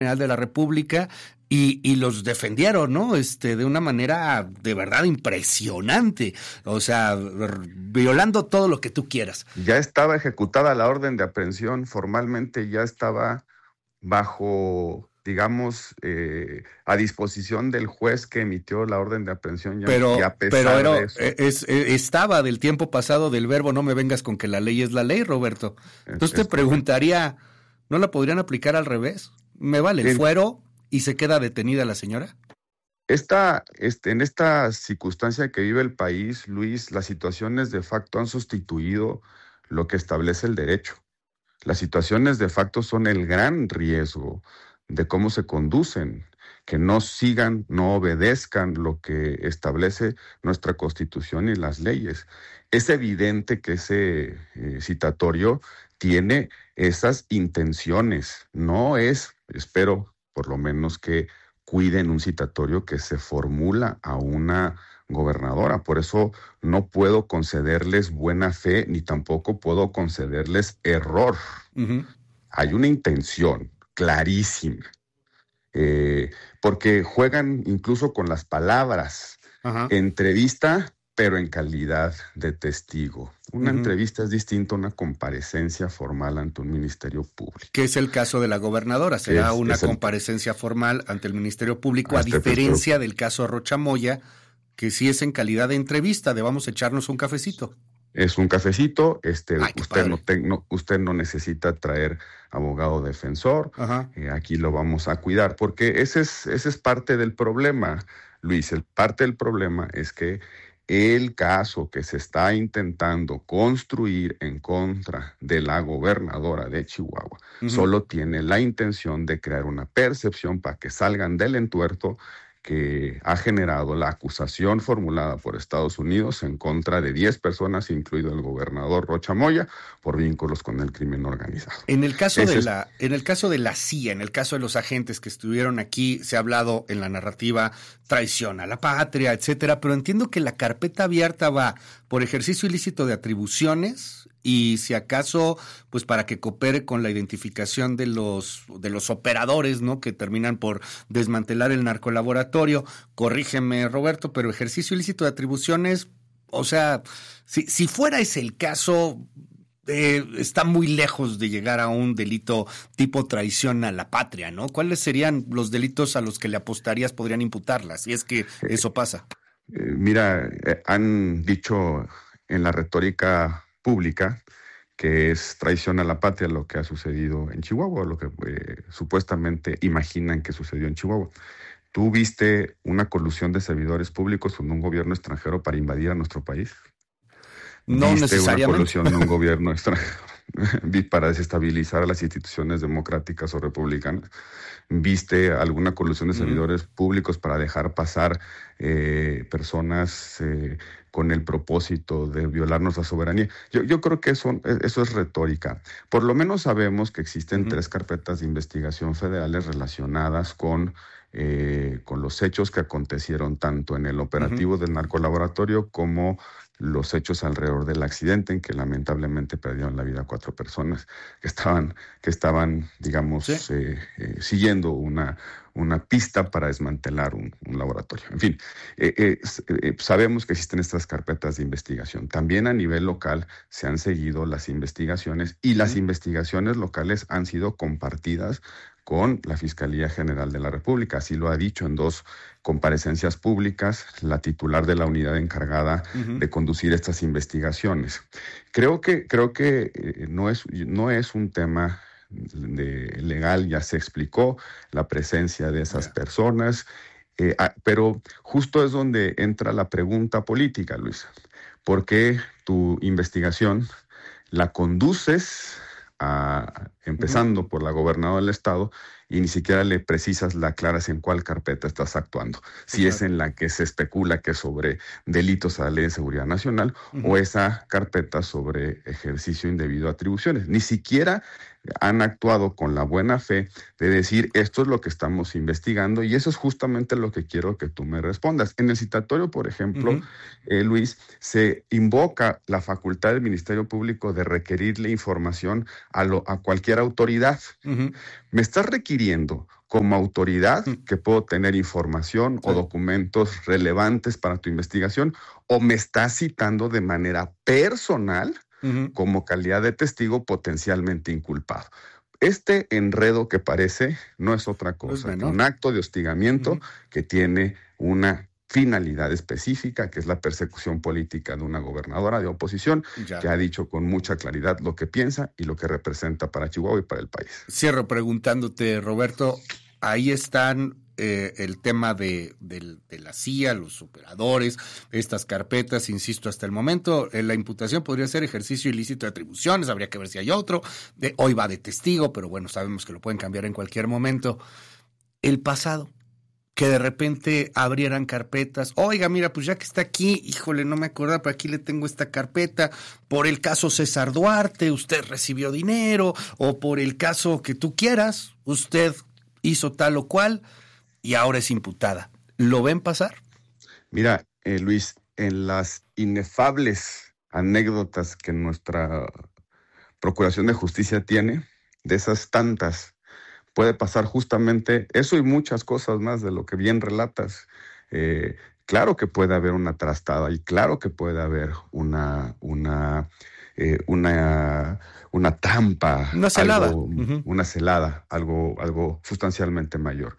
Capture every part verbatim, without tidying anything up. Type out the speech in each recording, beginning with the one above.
General de la República y, y los defendieron, ¿no? Este, de una manera de verdad impresionante, o sea, violando todo lo que tú quieras. Ya estaba ejecutada la orden de aprehensión, formalmente ya estaba bajo, digamos, eh, a disposición del juez que emitió la orden de aprehensión. Ya, Pero, y a pesar pero era, de eso, es, es, estaba del tiempo pasado del verbo no me vengas con que la ley es la ley, Roberto. Entonces es, te preguntaría, ¿no la podrían aplicar al revés? ¿Me vale el en, fuero y se queda detenida la señora? Esta, este, en esta circunstancia que vive el país, Luis, las situaciones de facto han sustituido lo que establece el derecho. Las situaciones de facto son el gran riesgo de cómo se conducen, que no sigan, no obedezcan lo que establece nuestra Constitución y las leyes. Es evidente que ese eh, citatorio tiene esas intenciones. No es, espero por lo menos que cuiden un citatorio que se formula a una gobernadora. Por eso no puedo concederles buena fe ni tampoco puedo concederles error. Uh-huh. Hay una intención clarísima, eh, porque juegan incluso con las palabras. Uh-huh. Entrevista, pero en calidad de testigo. Una uh-huh. entrevista es distinta a una comparecencia formal ante un ministerio público. ¿Qué es el caso de la gobernadora? Será es, una es comparecencia el... formal ante el ministerio público, a diferencia del caso Rocha Moya, que sí es en calidad de entrevista, de vamos a echarnos un cafecito. Es un cafecito, este, Ay, usted, no te, no, usted no necesita traer abogado defensor, uh-huh. eh, aquí lo vamos a cuidar, porque ese es, ese es parte del problema, Luis. El, parte del problema es que el caso que se está intentando construir en contra de la gobernadora de Chihuahua uh-huh. solo tiene la intención de crear una percepción para que salgan del entuerto que ha generado la acusación formulada por Estados Unidos en contra de diez personas, incluido el gobernador Rocha Moya, por vínculos con el crimen organizado. En el caso Ese de la, en el caso de la C I A, en el caso de los agentes que estuvieron aquí, se ha hablado en la narrativa traición a la patria, etcétera, pero entiendo que la carpeta abierta va por ejercicio ilícito de atribuciones y si acaso, pues para que coopere con la identificación de los de los operadores, ¿no? Que terminan por desmantelar el narcolaboratorio. Corrígeme, Roberto, pero ejercicio ilícito de atribuciones, o sea, si, si fuera ese el caso, eh, está muy lejos de llegar a un delito tipo traición a la patria, ¿no? ¿Cuáles serían los delitos a los que le apostarías podrían imputarla, si es que eso pasa? Eh, mira, eh, han dicho en la retórica pública que es traición a la patria lo que ha sucedido en Chihuahua, lo que eh, supuestamente imaginan que sucedió en Chihuahua. ¿Tú viste una colusión de servidores públicos con un gobierno extranjero para invadir a nuestro país? No ¿Viste necesariamente. una colusión de un gobierno extranjero para desestabilizar a las instituciones democráticas o republicanas? ¿Viste alguna colusión de servidores mm. públicos para dejar pasar eh, personas eh, con el propósito de violar nuestra soberanía? Yo, yo creo que eso, eso es retórica. Por lo menos sabemos que existen mm. tres carpetas de investigación federales relacionadas con, eh, con los hechos que acontecieron tanto en el operativo mm. del narcolaboratorio como los hechos alrededor del accidente en que lamentablemente perdieron la vida cuatro personas que estaban, que estaban digamos, ¿sí? eh, eh, siguiendo una, una pista para desmantelar un, un laboratorio. En fin, eh, eh, eh, sabemos que existen estas carpetas de investigación. También a nivel local se han seguido las investigaciones y las ¿sí? investigaciones locales han sido compartidas con la Fiscalía General de la República. Así lo ha dicho en dos comparecencias públicas la titular de la unidad encargada uh-huh. de conducir estas investigaciones. Creo que, creo que eh, no es, no es un tema de legal, ya se explicó la presencia de esas yeah. personas, eh, ah, pero justo es donde entra la pregunta política, Luis. ¿Por qué tu investigación la conduces A, empezando uh-huh. por la gobernadora del estado y ni siquiera le precisas, la aclaras en cuál carpeta estás actuando? Si uh-huh. es en la que se especula que es sobre delitos a la ley de seguridad nacional uh-huh. o esa carpeta sobre ejercicio indebido de atribuciones. Ni siquiera han actuado con la buena fe de decir esto es lo que estamos investigando y eso es justamente lo que quiero que tú me respondas. En el citatorio, por ejemplo, uh-huh. eh, Luis, se invoca la facultad del Ministerio Público de requerirle información a, lo, a cualquier autoridad. Uh-huh. Me estás requiriendo como autoridad que puedo tener información sí. o documentos relevantes para tu investigación, o me estás citando de manera personal uh-huh. como calidad de testigo potencialmente inculpado. Este enredo que parece no es otra cosa que un acto de hostigamiento uh-huh. que tiene una finalidad específica, que es la persecución política de una gobernadora de oposición ya. que ha dicho con mucha claridad lo que piensa y lo que representa para Chihuahua y para el país. Cierro preguntándote, Roberto, ahí están eh, el tema de, de, de la C I A, los operadores, estas carpetas, insisto, hasta el momento eh, la imputación podría ser ejercicio ilícito de atribuciones, habría que ver si hay otro, de, hoy va de testigo, pero bueno, sabemos que lo pueden cambiar en cualquier momento. El pasado, que de repente abrieran carpetas. Oiga, mira, pues ya que está aquí, híjole, no me acordaba, pero aquí le tengo esta carpeta. Por el caso César Duarte, usted recibió dinero, o por el caso que tú quieras, usted hizo tal o cual y ahora es imputada. ¿Lo ven pasar? Mira, eh, Luis, en las inefables anécdotas que nuestra Procuración de Justicia tiene, de esas tantas, puede pasar justamente eso y muchas cosas más de lo que bien relatas. Eh, claro que puede haber una trastada y claro que puede haber una una eh, una, una trampa, una celada, algo, uh-huh. una celada, algo algo sustancialmente mayor.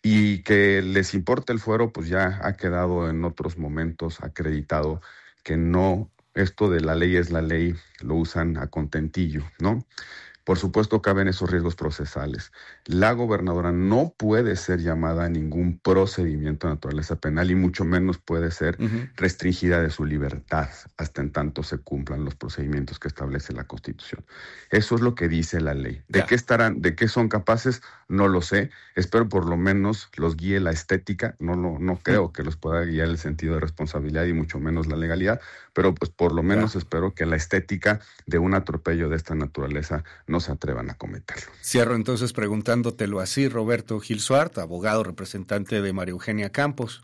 Y que les importe el fuero, pues ya ha quedado en otros momentos acreditado que no, esto de la ley es la ley, lo usan a contentillo, ¿no? Por supuesto, caben esos riesgos procesales. La gobernadora no puede ser llamada a ningún procedimiento de naturaleza penal y mucho menos puede ser uh-huh. restringida de su libertad hasta en tanto se cumplan los procedimientos que establece la Constitución. Eso es lo que dice la ley. ¿De yeah. qué estarán, de qué son capaces? No lo sé. Espero por lo menos los guíe la estética. No, lo, no creo uh-huh. que los pueda guiar el sentido de responsabilidad y mucho menos la legalidad, pero pues por lo menos yeah. espero que la estética de un atropello de esta naturaleza no se atrevan a cometerlo. Cierro entonces preguntándotelo así, Roberto Gil Suart, abogado representante de María Eugenia Campos.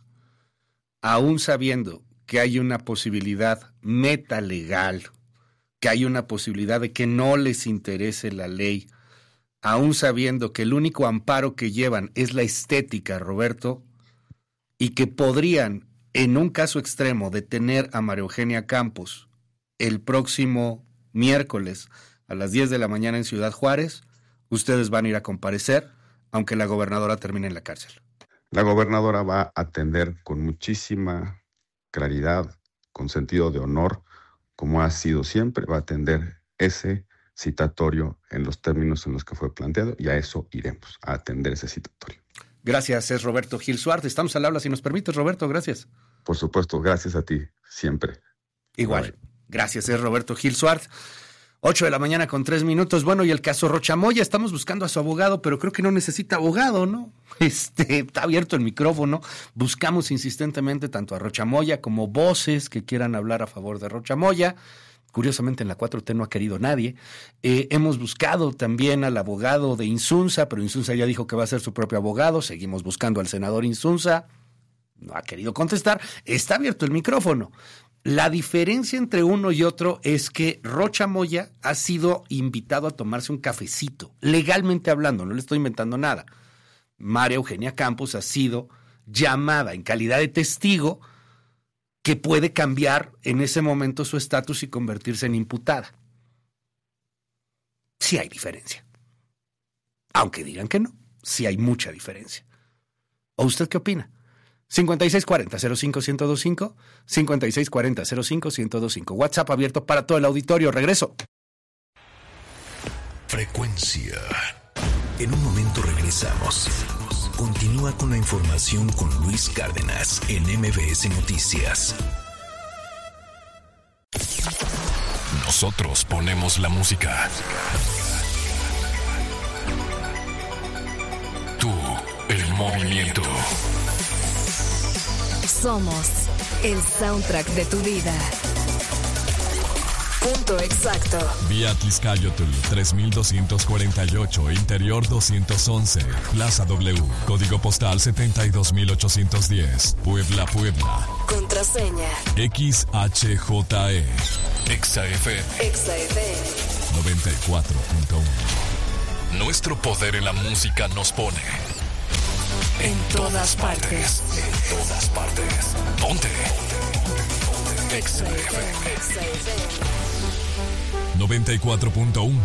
Aún sabiendo que hay una posibilidad metalegal, que hay una posibilidad de que no les interese la ley, aún sabiendo que el único amparo que llevan es la estética, Roberto, y que podrían, en un caso extremo, detener a María Eugenia Campos el próximo miércoles a las diez de la mañana en Ciudad Juárez, ustedes van a ir a comparecer, aunque la gobernadora termine en la cárcel. La gobernadora va a atender con muchísima claridad, con sentido de honor, como ha sido siempre, va a atender ese citatorio en los términos en los que fue planteado, y a eso iremos, a atender ese citatorio. Gracias, es Roberto Gil Suart. Estamos al habla, si nos permites, Roberto, gracias. Por supuesto, gracias a ti, siempre. Igual, Bye. Gracias, es Roberto Gil Suart. Ocho de la mañana con tres minutos. Bueno, y el caso Rocha Moya, estamos buscando a su abogado, pero creo que no necesita abogado, ¿no? Este, está abierto el micrófono. Buscamos insistentemente tanto a Rocha Moya como voces que quieran hablar a favor de Rocha Moya. Curiosamente en la cuatro T no ha querido nadie. Eh, hemos buscado también al abogado de Insunza, pero Insunza ya dijo que va a ser su propio abogado. Seguimos buscando al senador Insunza. No ha querido contestar. Está abierto el micrófono. La diferencia entre uno y otro es que Rocha Moya ha sido invitado a tomarse un cafecito, legalmente hablando, no le estoy inventando nada. María Eugenia Campos ha sido llamada en calidad de testigo que puede cambiar en ese momento su estatus y convertirse en imputada. Sí hay diferencia. Aunque digan que no, sí hay mucha diferencia. ¿O usted qué opina? cincuenta y seis cuarenta, cero cinco, ciento veinticinco, cincuenta y seis cuarenta, cero cinco, ciento veinticinco. WhatsApp abierto para todo el auditorio. Regreso. Frecuencia. En un momento regresamos. Continúa con la información con Luis Cárdenas en M B S Noticias. Nosotros ponemos la música. Tú, el movimiento. Somos el soundtrack de tu vida. Punto exacto. Vía Tizcayotl tres mil doscientos cuarenta y ocho, Interior doscientos once, Plaza W, Código Postal setenta y dos mil ochocientos diez, Puebla, Puebla. Contraseña X H J E. Exa F M. Exa F M noventa y cuatro punto uno. Nuestro poder en la música nos pone En todas partes. En todas partes. Ponte. Exa F M. noventa y cuatro punto uno.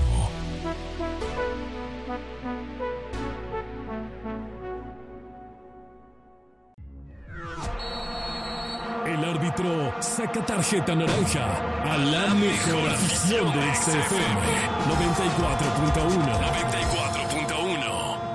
El árbitro saca tarjeta naranja a la mejor afición de Exa F M. noventa y cuatro punto uno. noventa y cuatro punto uno.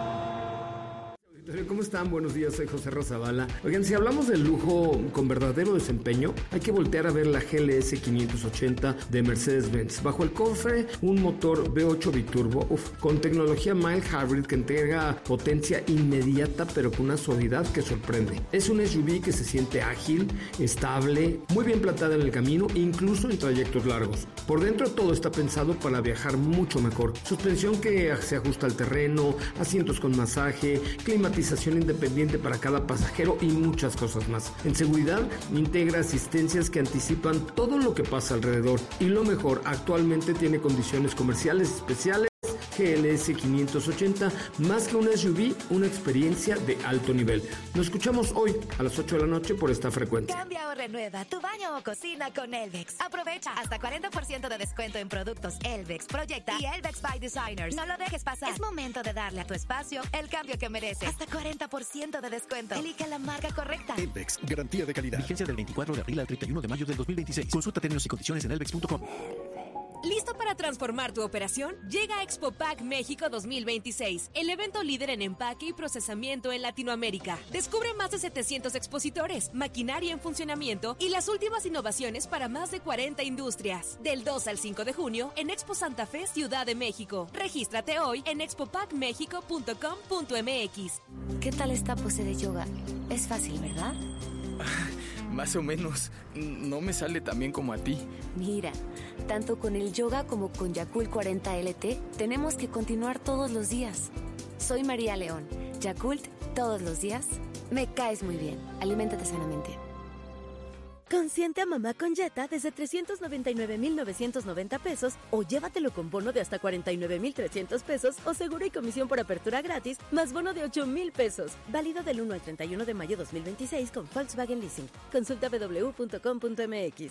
¿Cómo están? Buenos días, soy José Razabala. Oigan, si hablamos de lujo con verdadero desempeño, hay que voltear a ver la G L S quinientos ochenta de Mercedes-Benz. Bajo el cofre, un motor V ocho biturbo, uf, con tecnología mild hybrid que entrega potencia inmediata, pero con una suavidad que sorprende. Es un S U V que se siente ágil, estable, muy bien plantada en el camino, incluso en trayectos largos. Por dentro todo está pensado para viajar mucho mejor. Suspensión que se ajusta al terreno, asientos con masaje, climatización independiente para cada pasajero y muchas cosas más. En seguridad, integra asistencias que anticipan todo lo que pasa alrededor. Y lo mejor, actualmente tiene condiciones comerciales especiales. G L S quinientos ochenta, más que un S U V, una experiencia de alto nivel. Nos escuchamos hoy a las ocho de la noche por esta frecuencia. Cambia o renueva tu baño o cocina con Elvex. Aprovecha hasta cuarenta por ciento de descuento en productos Elvex, Proyecta y Elvex by Designers. No lo dejes pasar. Es momento de darle a tu espacio el cambio que mereces. Hasta cuarenta por ciento de descuento. Elige la marca correcta. Elvex, garantía de calidad. Vigencia del veinticuatro de abril al treinta y uno de mayo del dos mil veintiséis. Consulta términos y condiciones en elvex punto com. ¿Listo para transformar tu operación? Llega ExpoPack México dos mil veintiséis, el evento líder en empaque y procesamiento en Latinoamérica. Descubre más de setecientos expositores, maquinaria en funcionamiento y las últimas innovaciones para más de cuarenta industrias. Del dos al cinco de junio en Expo Santa Fe, Ciudad de México. Regístrate hoy en expo pack mexico punto com punto m x. ¿Qué tal esta pose de yoga? Es fácil, ¿verdad? Más o menos. No me sale tan bien como a ti. Mira, tanto con el yoga como con Yakult cuarenta L T, tenemos que continuar todos los días. Soy María León. Yakult, todos los días. Me caes muy bien. Aliméntate sanamente. Consiente a mamá con Jetta desde trescientos noventa y nueve mil novecientos noventa pesos o llévatelo con bono de hasta cuarenta y nueve mil trescientos pesos o seguro y comisión por apertura gratis más bono de ocho mil pesos. Válido del uno al treinta y uno de mayo dos mil veintiséis con Volkswagen Leasing. Consulta w w w punto com punto m x.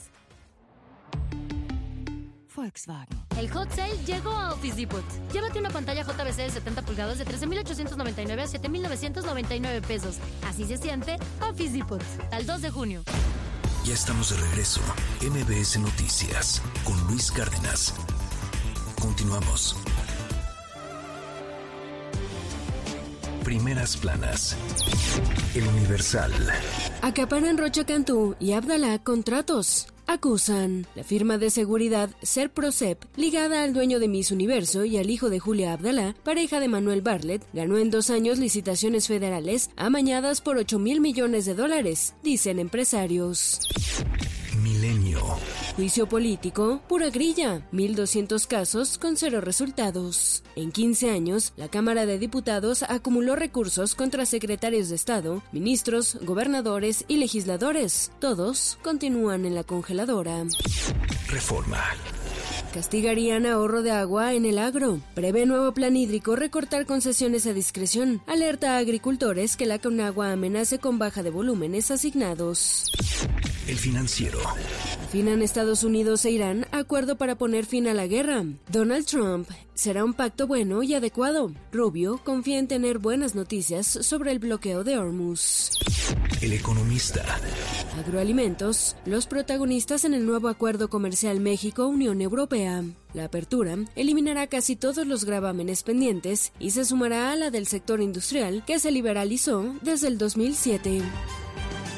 Volkswagen. El hot sale llegó a Office Depot. Llévate una pantalla J V C de setenta pulgadas de trece mil ochocientos noventa y nueve a siete mil novecientos noventa y nueve pesos. Así se siente Office Depot. Al dos de junio. Ya estamos de regreso. M B S Noticias con Luis Cárdenas. Continuamos. Primeras planas. El Universal. Acaparan Rocha Cantú y Abdalá contratos. Acusan. La firma de seguridad Serprocep, ligada al dueño de Miss Universo y al hijo de Julia Abdalá, pareja de Manuel Bartlett, ganó en dos años licitaciones federales amañadas por ocho mil millones de dólares, dicen empresarios. Milenio. Juicio político, pura grilla, mil doscientos casos con cero resultados. En quince años, la Cámara de Diputados acumuló recursos contra secretarios de Estado, ministros, gobernadores y legisladores. Todos continúan en la congeladora. Reforma. Castigarían ahorro de agua en el agro. Prevé nuevo plan hídrico recortar concesiones a discreción. Alerta a agricultores que la Conagua amenace con baja de volúmenes asignados. El Financiero. Afinan Estados Unidos e Irán acuerdo para poner fin a la guerra. Donald Trump. Será un pacto bueno y adecuado. Rubio confía en tener buenas noticias sobre el bloqueo de Hormuz. El Economista. Agroalimentos. Los protagonistas en el nuevo acuerdo comercial México-Unión Europea. La apertura eliminará casi todos los gravámenes pendientes y se sumará a la del sector industrial que se liberalizó desde el dos mil siete.